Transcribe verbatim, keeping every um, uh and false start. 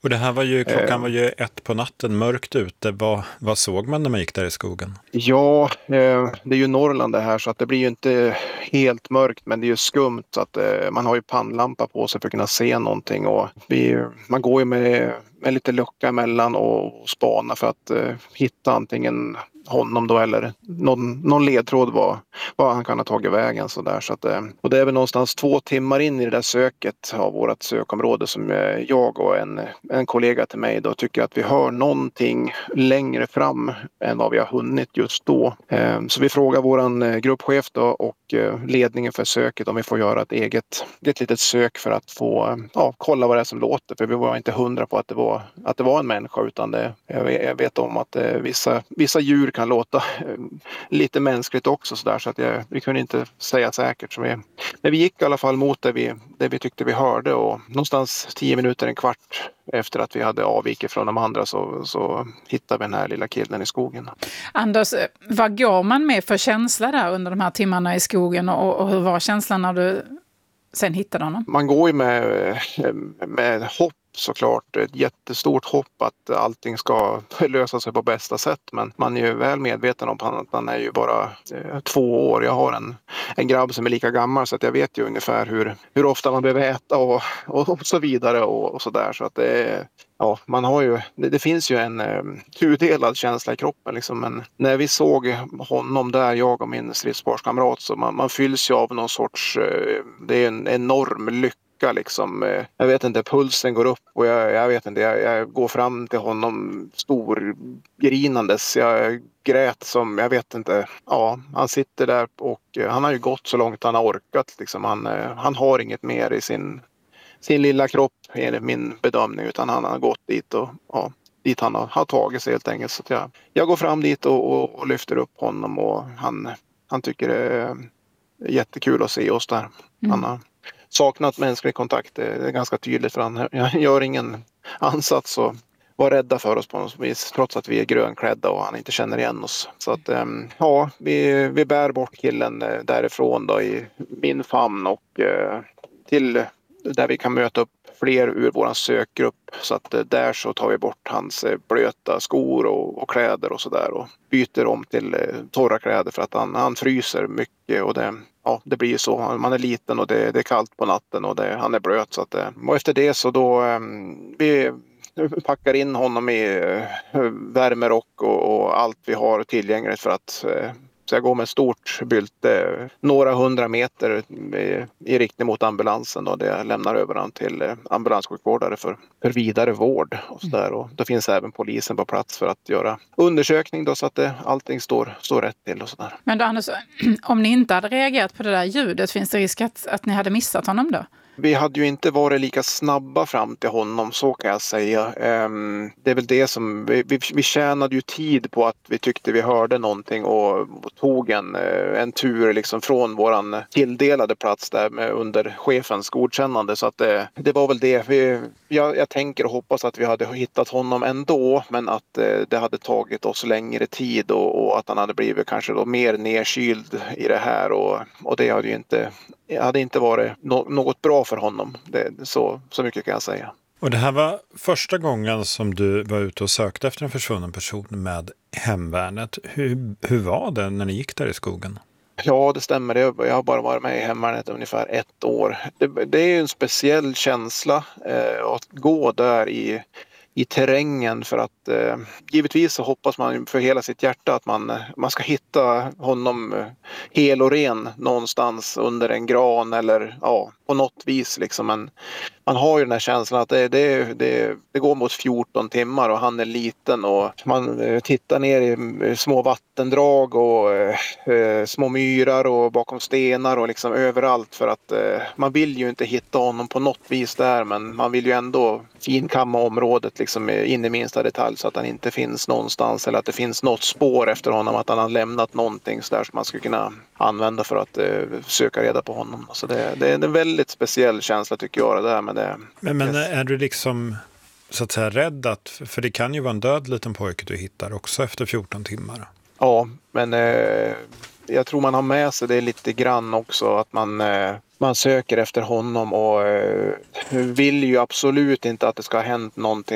Och det här var ju, klockan var ju ett på natten, mörkt ute. Vad, vad såg man när man gick där i skogen? Ja, eh, det är ju Norrland det här så att det blir ju inte helt mörkt, men det är ju skumt så att eh, man har ju pannlampa på sig för att kunna se någonting och vi, man går ju med, med lite lucka emellan och, och spana för att eh, hitta antingen honom då eller någon, någon ledtråd var, var han kan ha tagit vägen så där. Så att, eh, och det är väl någonstans två timmar in i det där söket av vårt sökområde som eh, jag och en, en kollega till mig då tycker att vi hör någonting längre fram än vad vi har hunnit just då. Eh, så vi frågar våran eh, gruppchef då och eh, ledningen för söket om vi får göra ett eget ett litet sök för att få eh, ja, kolla vad det är som låter, för vi var inte hundra på att det var, att det var en människa utan det, jag, vet, jag vet om att eh, vissa, vissa djur kan låta eh, lite mänskligt också så där, så att jag, vi kunde inte säga säkert. Så vi, men vi gick i alla fall mot det vi, det vi tyckte vi hörde och någonstans tio minuter, en kvart efter att vi hade avvikit från de andra så, så hittade vi den här lilla killen i skogen. Anders, vad går man med för känsla där under de här timmarna i skogen och, och hur var känslan när du sen hittade honom? Man går ju med, med hopp såklart, ett jättestort hopp att allting ska lösa sig på bästa sätt, men man är ju väl medveten om att han är ju bara eh, två år. Jag har en, en grabb som är lika gammal så att jag vet ju ungefär hur, hur ofta man behöver äta och, och, och så vidare och, och så där, så att det ja, man har ju, det, det finns ju en eh, tudelad känsla i kroppen liksom, men när vi såg honom där, jag och min stridsparskamrat, så man, man fylls ju av någon sorts, eh, det är en enorm lycka liksom. Jag vet inte, pulsen går upp och jag, jag vet inte, jag, jag går fram till honom storgrinandes. Jag grät som, jag vet inte, ja, han sitter där och han har ju gått så långt han har orkat liksom. Han, han har inget mer i sin, sin lilla kropp enligt min bedömning, utan han har gått dit och ja, dit han har, har tagit sig helt enkelt. Så att jag, jag går fram dit och, och, och lyfter upp honom och han, han tycker det är jättekul att se oss där. Mm. Han har saknat mänsklig kontakt, det är ganska tydligt, för han gör ingen ansats och var rädda för oss på något vis, trots att vi är grönklädda och han inte känner igen oss. Så att ja, vi, vi bär bort killen därifrån då i min famn och till där vi kan möta upp fler ur våran sökgrupp, så att där så tar vi bort hans blöta skor och, och kläder och sådär och byter om till torra kläder för att han, han fryser mycket och det, ja, det blir så. Man är liten och det, det är kallt på natten och det, han är blöt. Så att, och efter det så då vi packar in honom i värmerock och, och allt vi har tillgängligt för att så jag går med stort bylte några hundra meter i, i riktning mot ambulansen och det lämnar över han till ambulanssjukvårdare för, för vidare vård och så där. Och då finns även polisen på plats för att göra undersökning då, så att det, allting står, står rätt till och så där. Men då Anders, om ni inte hade reagerat på det där ljudet, finns det risk att, att ni hade missat honom då? Vi hade ju inte varit lika snabba fram till honom, så kan jag säga. Det är väl det som, vi, vi, vi tjänade ju tid på att vi tyckte vi hörde någonting och, och tog en, en tur liksom från våran tilldelade plats där med, under chefens godkännande. Så att det, det var väl det. Vi, jag, jag tänker och hoppas att vi hade hittat honom ändå, men att det hade tagit oss längre tid och, och att han hade blivit kanske då mer nedkyld i det här och, och det hade ju inte, hade inte varit no, något bra för honom. Det, så, så mycket kan jag säga. Och det här var första gången som du var ute och sökte efter en försvunnen person med hemvärnet. Hur, hur var det när ni gick där i skogen? Ja, det stämmer. Jag har bara varit med i hemvärnet ungefär ett år. Det, det är en speciell känsla eh, att gå där i i terrängen, för att eh, givetvis så hoppas man för hela sitt hjärta att man, man ska hitta honom eh, hel och ren någonstans under en gran eller ja, på något vis liksom. Men man har ju den här känslan att det, det, det, det går mot fjorton timmar och han är liten och man eh, tittar ner i små vattendrag och eh, små myrar och bakom stenar och liksom överallt, för att eh, man vill ju inte hitta honom på något vis där, men man vill ju ändå finkamma området liksom in i minsta detalj så att han inte finns någonstans, eller att det finns något spår efter honom, att han har lämnat någonting så där som man skulle kunna använda för att eh, söka reda på honom. Så det, det är en väldigt speciell känsla tycker jag det där med det. Men, men är du liksom så att säga rädd att, för det kan ju vara en död liten pojke du hittar också efter fjorton timmar? Ja, men eh, jag tror man har med sig det lite grann också, att man eh, man söker efter honom och eh, vill ju absolut inte att det ska ha hänt någonting